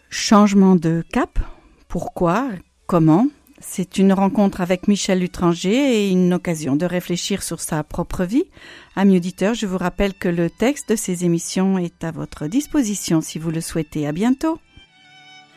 Changement de cap, pourquoi, comment? C'est une rencontre avec Michel Lutranger et une occasion de réfléchir sur sa propre vie. Amis auditeurs, je vous rappelle que le texte de ces émissions est à votre disposition si vous le souhaitez. À bientôt.